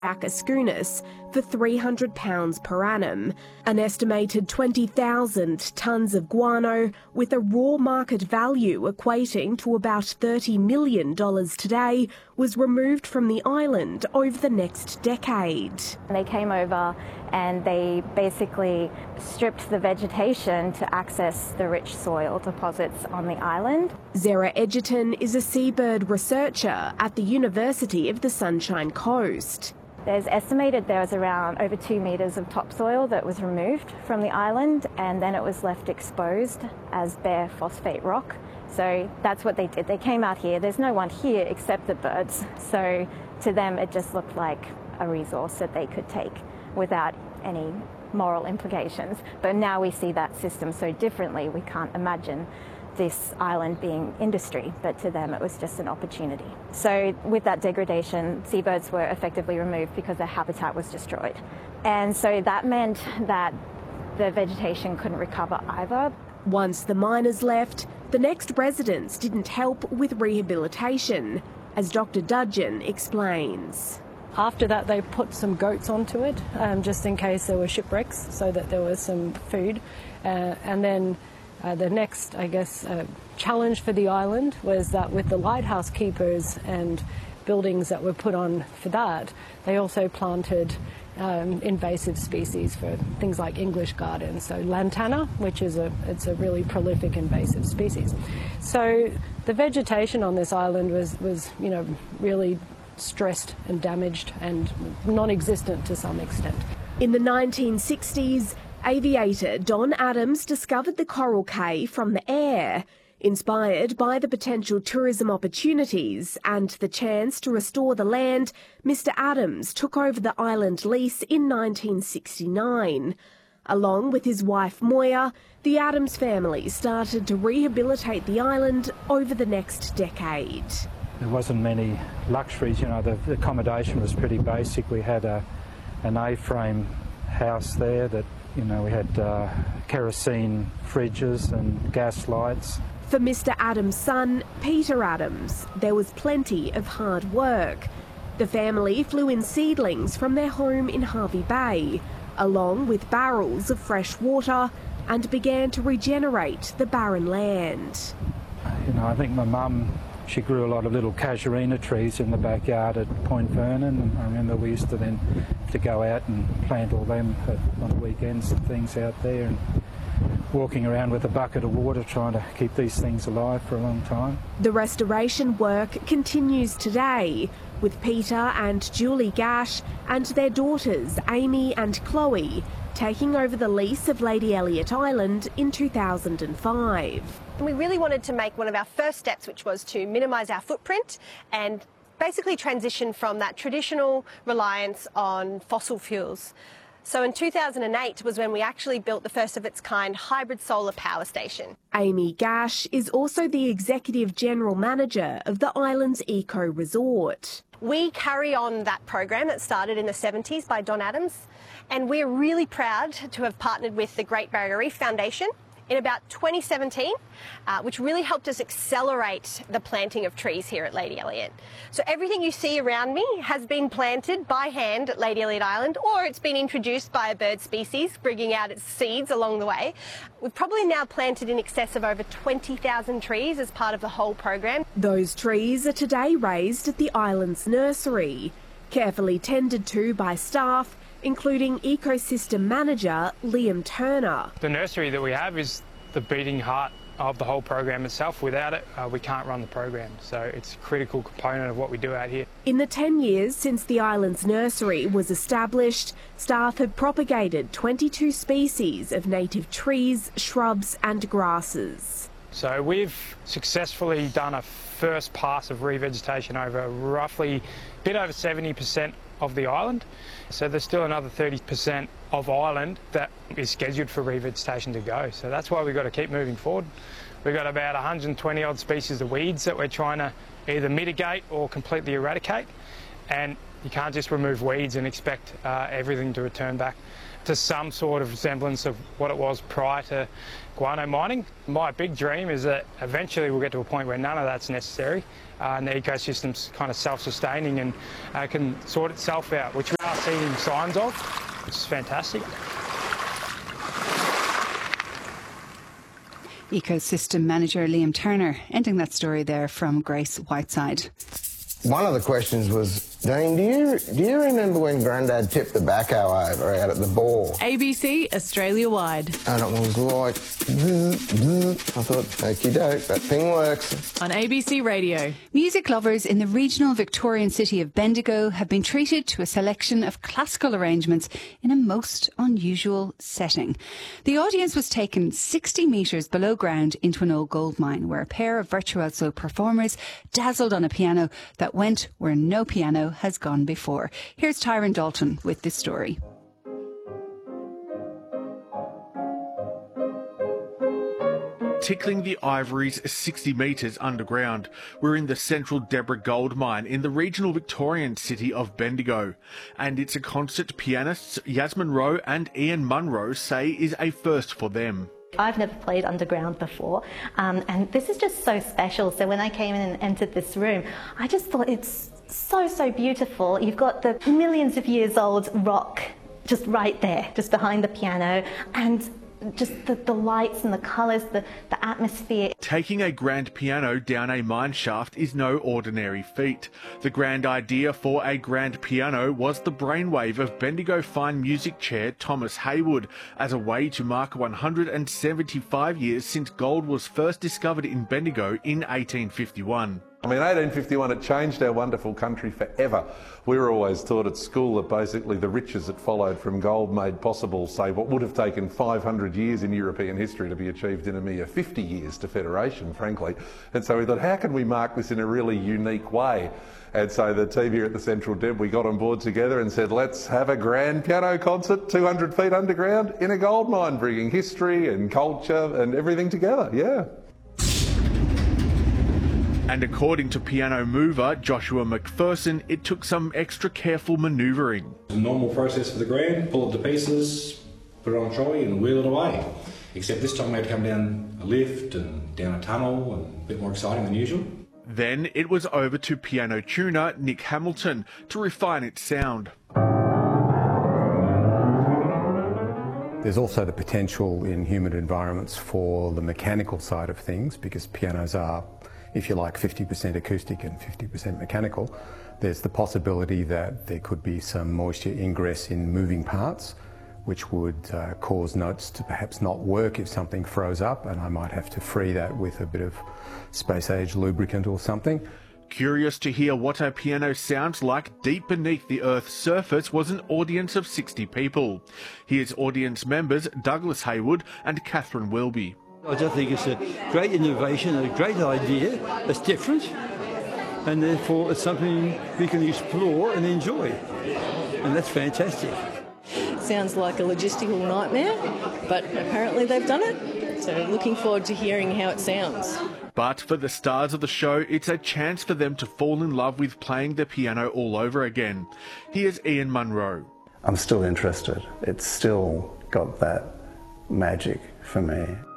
ascunus for £300 per annum, an estimated 20,000 tonnes of guano with a raw market value equating to about $30 million today was removed from the island over the next decade. They came over and they basically stripped the vegetation to access the rich soil deposits on the island. Zara Edgerton is a seabird researcher at the University of the Sunshine Coast. There's estimated there was around over 2 metres of topsoil that was removed from the island, and then it was left exposed as bare phosphate rock. So that's what they did. They came out here. There's no one here except the birds. So to them it just looked like a resource that they could take without any moral implications. But now we see that system so differently. We can't imagine this island being industry, but to them it was just an opportunity. So with that degradation, seabirds were effectively removed because their habitat was destroyed. And so that meant that the vegetation couldn't recover either. Once the miners left, the next residents didn't help with rehabilitation, as Dr. Dudgeon explains. After that, they put some goats onto it, just in case there were shipwrecks, so that there was some food. And then the next, challenge for the island was that with the lighthouse keepers and buildings that were put on for that, they also planted invasive species for things like English gardens. So lantana, which is a really prolific invasive species. So the vegetation on this island was really stressed and damaged and non-existent to some extent. In the 1960s, aviator Don Adams discovered the coral cay from the air. Inspired by the potential tourism opportunities and the chance to restore the land, Mr. Adams took over the island lease in 1969. Along with his wife Moya, the Adams family started to rehabilitate the island over the next decade. There wasn't many luxuries, the accommodation was pretty basic. We had an A-frame house there that, we had kerosene fridges and gas lights. For Mr. Adams' son, Peter Adams, there was plenty of hard work. The family flew in seedlings from their home in Hervey Bay, along with barrels of fresh water, and began to regenerate the barren land. I think my mum, she grew a lot of little casuarina trees in the backyard at Point Vernon, and I remember we used to then have to go out and plant all them on the weekends and things out there, and walking around with a bucket of water trying to keep these things alive for a long time. The restoration work continues today, with Peter and Julie Gash and their daughters Amy and Chloe taking over the lease of Lady Elliot Island in 2005. We really wanted to make one of our first steps, which was to minimise our footprint and basically transition from that traditional reliance on fossil fuels. So in 2008 was when we actually built the first of its kind hybrid solar power station. Amy Gash is also the Executive General Manager of the island's eco resort. We carry on that program that started in the 70s by Don Adams, and we're really proud to have partnered with the Great Barrier Reef Foundation in about 2017, which really helped us accelerate the planting of trees here at Lady Elliot. So everything you see around me has been planted by hand at Lady Elliot Island, or it's been introduced by a bird species, bringing out its seeds along the way. We've probably now planted in excess of over 20,000 trees as part of the whole program. Those trees are today raised at the island's nursery, carefully tended to by staff, including ecosystem manager Liam Turner. The nursery that we have is the beating heart of the whole program itself. Without it, we can't run the program, so it's a critical component of what we do out here. In the 10 years since the island's nursery was established, staff have propagated 22 species of native trees, shrubs and grasses. So we've successfully done a first pass of revegetation over roughly a bit over 70% of the island. So there's still another 30% of island that is scheduled for revegetation to go. So that's why we've got to keep moving forward. We've got about 120 odd species of weeds that we're trying to either mitigate or completely eradicate. And You can't just remove weeds and expect everything to return back to some sort of semblance of what it was prior to guano mining. My big dream is that eventually we'll get to a point where none of that's necessary and the ecosystem's kind of self-sustaining and can sort itself out, which we are seeing signs of, which is fantastic. Ecosystem Manager Liam Turner, ending that story there from Grace Whiteside. One of the questions was, Dean, do you remember when Grandad tipped the backhoe over out at the bore? ABC Australia-wide. And it was like, I thought, okie doke, that thing works. On ABC Radio. Music lovers in the regional Victorian city of Bendigo have been treated to a selection of classical arrangements in a most unusual setting. The audience was taken 60 metres below ground into an old gold mine where a pair of virtuoso performers dazzled on a piano that went where no piano has gone before. Here's Tyrone Dalton with this story. Tickling the Ivories 60 metres underground. We're in the central Deborah gold mine in the regional Victorian city of Bendigo. And it's a concert pianists Yasmin Rowe and Ian Munro say is a first for them. I've never played underground before, and this is just so special. So when I came in and entered this room, I just thought it's so beautiful. You've got the millions of years old rock just right there, just behind the piano, and just the lights and the colours, the atmosphere. Taking a grand piano down a mine shaft is no ordinary feat. The grand idea for a grand piano was the brainwave of Bendigo Fine Music Chair Thomas Haywood as a way to mark 175 years since gold was first discovered in Bendigo in 1851. I mean, 1851, it changed our wonderful country forever. We were always taught at school that basically the riches that followed from gold made possible, say, what would have taken 500 years in European history to be achieved in a mere 50 years to federation, frankly. And so we thought, how can we mark this in a really unique way? And so the team here at the Central Deb, we got on board together and said, let's have a grand piano concert 200 feet underground in a gold mine, bringing history and culture and everything together, yeah. And according to piano mover Joshua McPherson, it took some extra careful manoeuvring. The normal process for the grand, pull it to pieces, put it on a trolley and wheel it away. Except this time we had to come down a lift and down a tunnel, and a bit more exciting than usual. Then it was over to piano tuner Nick Hamilton to refine its sound. There's also the potential in humid environments for the mechanical side of things, because pianos are, if you like, 50% acoustic and 50% mechanical. There's the possibility that there could be some moisture ingress in moving parts, which would cause notes to perhaps not work if something froze up, and I might have to free that with a bit of space-age lubricant or something. Curious to hear what a piano sounds like deep beneath the Earth's surface was an audience of 60 people. Here's audience members Douglas Haywood and Catherine Welby. I just think it's a great innovation, a great idea. It's different, and therefore it's something we can explore and enjoy, and that's fantastic. Sounds like a logistical nightmare, but apparently they've done it, so looking forward to hearing how it sounds. But for the stars of the show, it's a chance for them to fall in love with playing the piano all over again. Here's Ian Munro. I'm still interested. It's still got that magic for me.